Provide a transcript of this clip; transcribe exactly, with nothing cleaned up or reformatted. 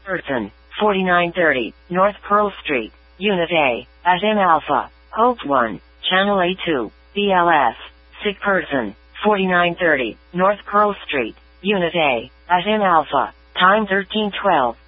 Person, forty-nine thirty, North Pearl Street, Unit A, at M Alpha, Hope one, Channel A two, B L S. Sick person, forty-nine thirty, North Pearl Street, Unit A, at M Alpha, time thirteen twelve.